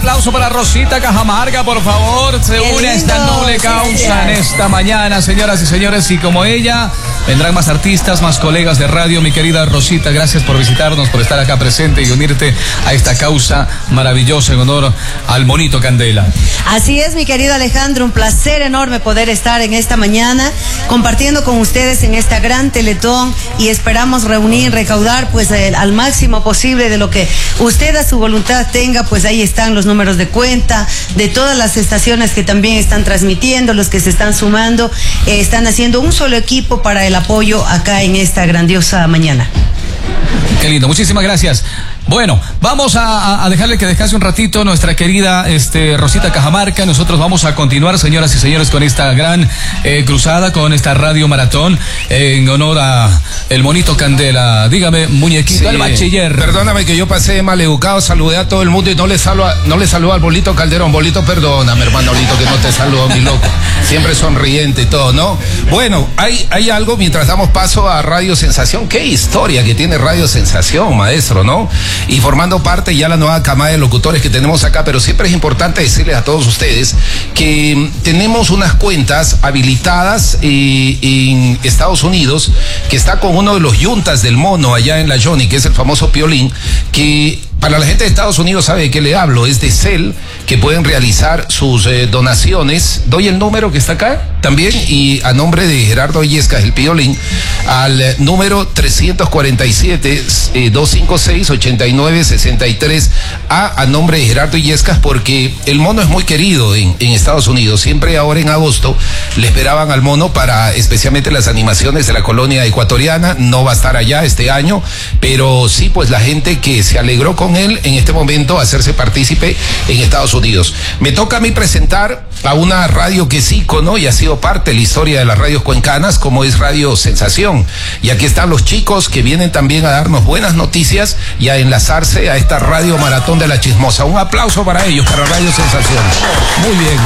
aplauso para Rosita Cajamarca, por favor. Se une a esta noble causa en esta mañana, señoras y señores. Y como ella, vendrán más artistas, más colegas de radio. Mi querida Rosita, gracias por visitarnos, por estar acá presente y unirte a esta causa maravillosa en honor al Monito Candela. Así es, mi querido Alejandro, un placer enorme poder estar en esta mañana compartiendo con ustedes en esta gran teletón, y esperamos recaudar pues al máximo posible de lo que usted a su voluntad tenga. Pues ahí están los números de cuenta de todas las estaciones que también están transmitiendo, los que se están sumando, están haciendo un solo equipo para el apoyo acá en esta grandiosa mañana. Qué lindo, muchísimas gracias. Bueno, vamos a dejarle que descanse un ratito nuestra querida Rosita Cajamarca. Nosotros vamos a continuar, señoras y señores, con esta gran cruzada, con esta radio maratón en honor a el Monito Candela. Dígame, muñequito, el bachiller. Perdóname que yo pasé maleducado, saludé a todo el mundo y no le saludo al Bolito Calderón. Bolito, perdóname, hermano Bolito, que no te saludo, mi loco. Siempre sonriente y todo, ¿no? Bueno, hay algo mientras damos paso a Radio Sensación. Qué historia que tiene Radio Sensación, maestro, ¿no? Y formando parte ya la nueva camada de locutores que tenemos acá, pero siempre es importante decirles a todos ustedes que tenemos unas cuentas habilitadas en Estados Unidos, que está con uno de los yuntas del mono allá en la Johnny, que es el famoso Piolín, que para la gente de Estados Unidos sabe de qué le hablo, es de Cel, que pueden realizar sus donaciones. Doy el número que está acá también, y a nombre de Gerardo Illescas, el Piolín, al número 347-256-8963, a nombre de Gerardo Illescas, porque el mono es muy querido en Estados Unidos. Siempre ahora en agosto le esperaban al mono para especialmente las animaciones de la colonia ecuatoriana. No va a estar allá este año, pero sí, pues la gente que se alegró con él en este momento hacerse partícipe en Estados Unidos. Me toca a mí presentar a una radio que es ícono y ha sido parte de la historia de las radios cuencanas, como es Radio Sensación. Y aquí están los chicos que vienen también a darnos buenas noticias y a enlazarse a esta radio maratón de la chismosa. Un aplauso para ellos, para Radio Sensación. Muy bien.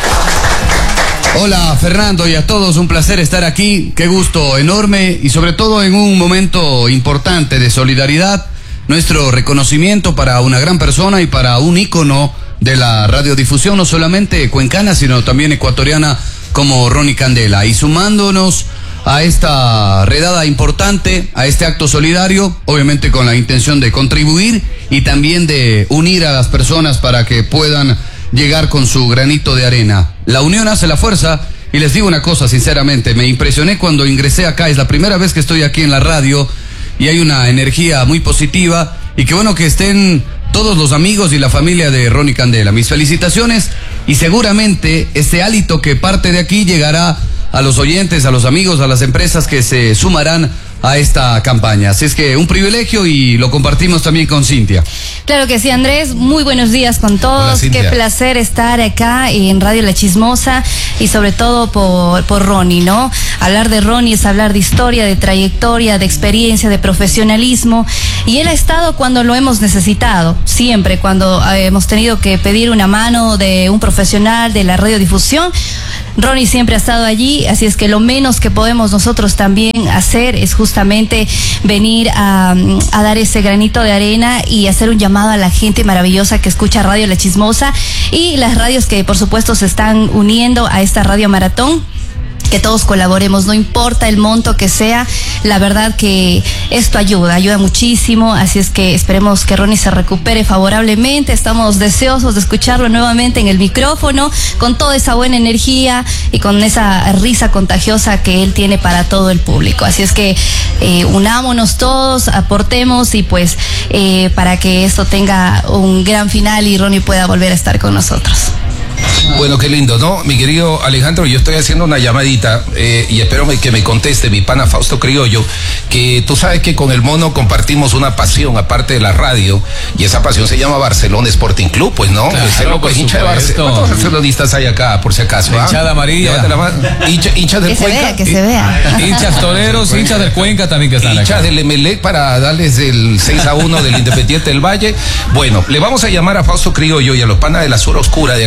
Hola Fernando y a todos, un placer estar aquí, qué gusto enorme, y sobre todo en un momento importante de solidaridad. Nuestro reconocimiento para una gran persona y para un ícono de la radiodifusión, no solamente cuencana, sino también ecuatoriana, como Ronnie Candela. Y sumándonos a esta redada importante, a este acto solidario, obviamente con la intención de contribuir y también de unir a las personas para que puedan llegar con su granito de arena. La unión hace la fuerza, y les digo una cosa, sinceramente, me impresioné cuando ingresé acá. Es la primera vez que estoy aquí en la radio y hay una energía muy positiva, y qué bueno que estén todos los amigos y la familia de Ronnie Candela. Mis felicitaciones, y seguramente este hálito que parte de aquí llegará a los oyentes, a los amigos, a las empresas que se sumarán a esta campaña. Así es que un privilegio, y lo compartimos también con Cintia. Claro que sí, Andrés, muy buenos días con todos. Hola, qué placer estar acá en Radio La Chismosa, y sobre todo por Ronnie, ¿no? Hablar de Ronnie es hablar de historia, de trayectoria, de experiencia, de profesionalismo, y él ha estado cuando lo hemos necesitado, siempre, cuando hemos tenido que pedir una mano de un profesional de la radiodifusión. Ronnie siempre ha estado allí, así es que lo menos que podemos nosotros también hacer es justamente venir a dar ese granito de arena y hacer un llamado a la gente maravillosa que escucha Radio La Chismosa y las radios que por supuesto se están uniendo a esta radio maratón. Que todos colaboremos, no importa el monto que sea, la verdad que esto ayuda muchísimo, así es que esperemos que Ronnie se recupere favorablemente. Estamos deseosos de escucharlo nuevamente en el micrófono, con toda esa buena energía y con esa risa contagiosa que él tiene para todo el público. Así es que unámonos todos, aportemos, y pues para que esto tenga un gran final y Ronnie pueda volver a estar con nosotros. Bueno, qué lindo, ¿no? Mi querido Alejandro, yo estoy haciendo una llamadita y espero que me conteste mi pana Fausto Criollo, que tú sabes que con el mono compartimos una pasión aparte de la radio, y esa pasión se llama Barcelona Sporting Club, pues, ¿no? Claro, pues hincha de Barcelona. ¿Cuántos barcelonistas hay acá, por si acaso? La hinchada amarilla. Hinchas del Cuenca. Que se vea. Hinchas toreros, hinchas del Cuenca también que están acá. Hinchas del Emelec para darles el 6-1 del Independiente del Valle. Bueno, le vamos a llamar a Fausto Criollo y a los panas de la Sur Oscura de acá de Cuenca,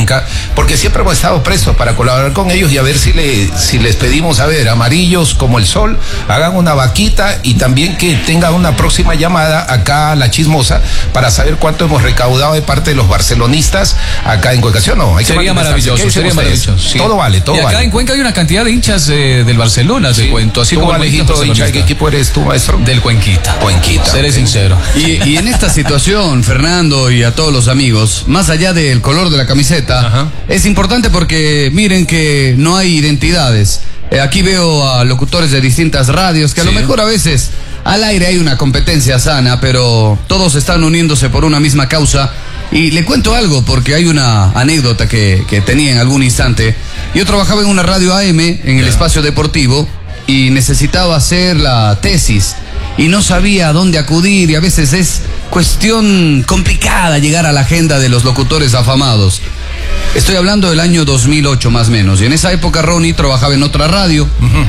Cuenca, porque siempre hemos estado prestos para colaborar con ellos y a ver si les pedimos, a ver, amarillos como el sol, hagan una vaquita y también que tengan una próxima llamada acá a La Chismosa para saber cuánto hemos recaudado de parte de los barcelonistas acá en Cuenca. ¿Sí o no? Sería maravilloso, sería maravilloso. Sí. Todo vale, todo y acá vale. En Cuenca hay una cantidad de hinchas del Barcelona, te cuento. Así como Alejito, hincha, ¿de qué equipo eres tú, maestro? Del Cuenquita. Seré sincero. Y en esta situación, Fernando y a todos los amigos, más allá del color de la camiseta, es importante porque miren que no hay identidades. Aquí veo a locutores de distintas radios que a lo mejor a veces al aire hay una competencia sana, pero todos están uniéndose por una misma causa. Y le cuento algo porque hay una anécdota que tenía en algún instante. Yo trabajaba en una radio AM en el espacio deportivo y necesitaba hacer la tesis y no sabía a dónde acudir y a veces es cuestión complicada llegar a la agenda de los locutores afamados. Estoy hablando del año 2008 más o menos y en esa época Ronnie trabajaba en otra radio.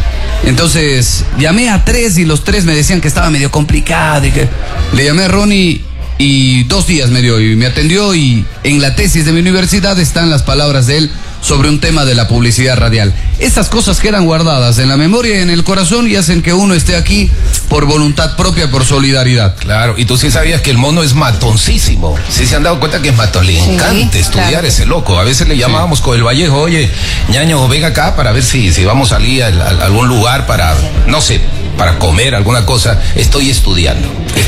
Entonces llamé a 3 y los 3 me decían que estaba medio complicado y que le llamé a Ronnie y 2 días me dio y me atendió y en la tesis de mi universidad están las palabras de él sobre un tema de la publicidad radial. Estas cosas quedan guardadas en la memoria y en el corazón y hacen que uno esté aquí por voluntad propia, por solidaridad. Claro, y tú sí sabías que el mono es matoncísimo. Sí se han dado cuenta que es matón, le encanta estudiar ese loco. A veces le llamábamos con el Vallejo, oye, ñaño, venga acá para ver si vamos a salir a algún lugar para, no sé, para comer alguna cosa. Estoy estudiando,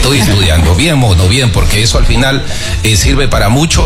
bien mono, bien, porque eso al final sirve para mucho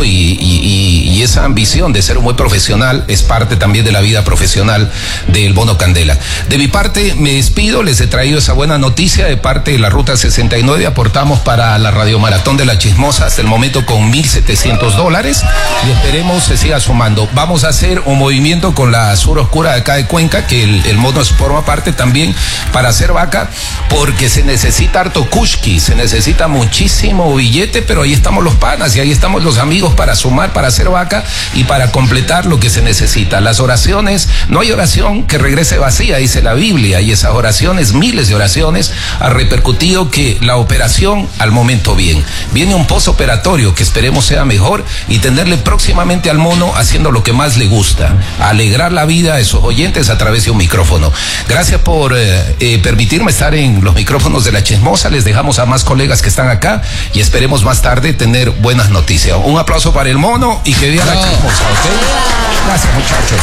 y esa ambición de ser un buen profesional es parte también de la vida profesional del Mono Candela. De mi parte me despido, les he traído esa buena noticia de parte de la Ruta 69, aportamos para la radiomaratón de La Chismosa hasta el momento con $1,700 y esperemos se siga sumando. Vamos a hacer un movimiento con la Sur Oscura de acá de Cuenca, que el mono forma parte también para hacer vaca, porque se necesita harto kushki, se necesita muchísimo billete, pero ahí estamos los panas y ahí estamos los amigos para sumar, para hacer vaca y para completar lo que se necesita. Las oraciones, no hay oración que regrese vacía, dice la Biblia, y esas oraciones, miles de oraciones, ha repercutido que la operación al momento bien. Viene un postoperatorio que esperemos sea mejor y tenerle próximamente al mono haciendo lo que más le gusta, alegrar la vida de sus oyentes a través de un micrófono. Gracias por permitirme estar en los micrófonos de La Chismosa. Les dejamos a más colegas que están acá y esperemos más tarde tener buenas noticias. Un aplauso para el mono y que viva La Chismosa, ¿ok? Gracias, muchachos.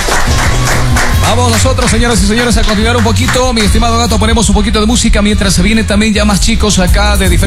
Vamos nosotros, señoras y señores, a continuar un poquito. Mi estimado Gato, ponemos un poquito de música mientras se vienen también ya más chicos acá de diferentes